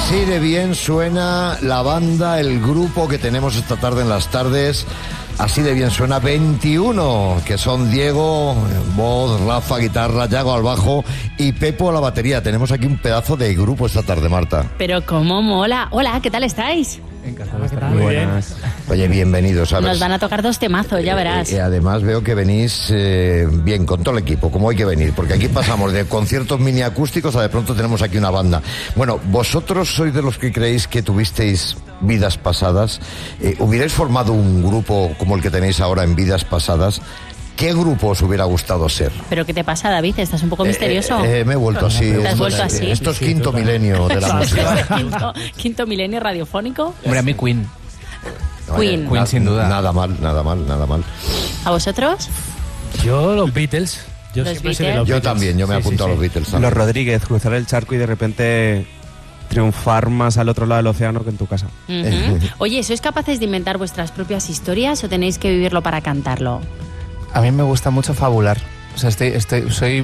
Así de bien suena la banda, el grupo que tenemos esta tarde en las tardes. Así de bien suena 21, que son Diego, voz, Rafa, guitarra, Yago al bajo y Pepo a la batería. Tenemos aquí un pedazo de grupo esta tarde, Marta. Pero cómo mola. Hola, ¿qué tal estáis? Encantado de estar. Muy buenas. Oye, bienvenidos. ¿Sabes? Nos van a tocar 2 temazos, ya verás. Además veo que venís bien con todo el equipo, como hay que venir, porque aquí pasamos de conciertos mini acústicos a de pronto tenemos aquí una banda. Bueno, vosotros sois de los que creéis que tuvisteis vidas pasadas. ¿Hubierais formado un grupo como el que tenéis ahora en vidas pasadas? ¿Qué grupo os hubiera gustado ser? ¿Pero qué te pasa, David? ¿Estás un poco misterioso? Me he vuelto así. ¿Te has vuelto así? Esto es quinto milenio de la música. ¿Quinto milenio radiofónico? Hombre, a mí Queen. Queen. Sin duda. Nada mal. ¿A vosotros? Yo, los Beatles. Yo Los siempre soy de Beatles. los Yo Beatles. también, yo me apunto a los Beatles también. Los Rodríguez, cruzar el charco y de repente triunfar más al otro lado del océano que en tu casa. Ujú. Oye, ¿sois capaces de inventar vuestras propias historias o tenéis que vivirlo para cantarlo? A mí me gusta mucho fabular. O sea, soy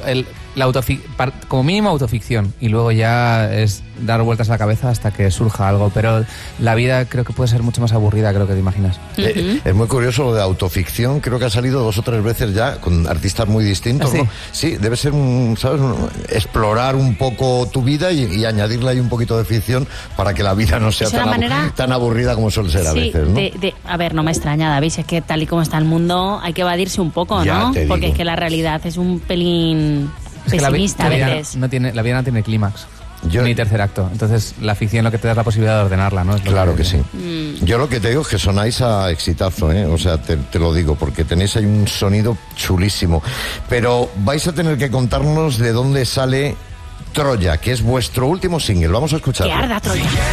como mínimo autoficción y luego ya es dar vueltas a la cabeza hasta que surja algo. Pero la vida creo que puede ser mucho más aburrida que lo que te imaginas. Es muy curioso lo de autoficción, creo que ha salido 2 o 3 veces ya con artistas muy distintos, ¿Ah, sí? ¿no? Sí, debe ser explorar un poco tu vida y añadirle ahí un poquito de ficción para que la vida no sea Es una manera- tan aburrida como suele ser a Sí, veces, ¿no? a ver, no me extraña, David, es que tal y como está el mundo hay que evadirse un poco, Ya ¿no? te digo. Porque es que la realidad es un pelín Es que pesimista a vida veces. la vida no tiene clímax. Yo- Ni tercer acto. Entonces la ficción lo que te da es la posibilidad de ordenarla, ¿no? Es lo Claro que sí. Yo lo que te digo es que sonáis a exitazo, ¿eh? O sea, te lo digo, porque tenéis ahí un sonido chulísimo. Pero vais a tener que contarnos de dónde sale Troya, que es vuestro último single. Vamos a escucharlo. ¡Que arda Troya!